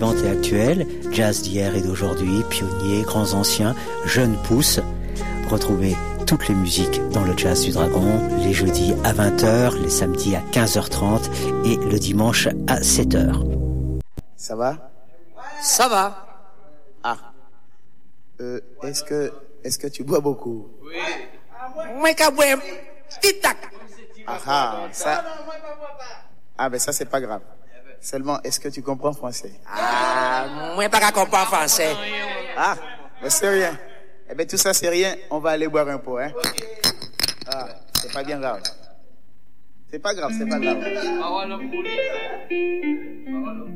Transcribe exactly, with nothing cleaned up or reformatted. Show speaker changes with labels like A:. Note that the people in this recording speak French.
A: vivante et actuelle, jazz d'hier et d'aujourd'hui, pionniers, grands anciens, jeunes pousses. Retrouvez toutes les musiques dans le Jazz du Dragon, les jeudis à vingt heures, les samedis à quinze heures trente et le dimanche à sept heures.
B: Ça va?
C: Ça va.
B: Ah. Euh, est-ce que, est-ce que tu bois beaucoup?
C: Oui. Moi, qu'à boire, petit tac.
B: Ah ah, ça. Ah, ben ça, c'est pas grave. Seulement, est-ce que tu comprends français?
C: Ah, moi, pas qu'à comprendre français.
B: Ah, ben c'est rien. Eh ben tout ça, c'est rien. On va aller boire un pot, hein? Ah, c'est pas bien grave. C'est pas grave, c'est pas grave.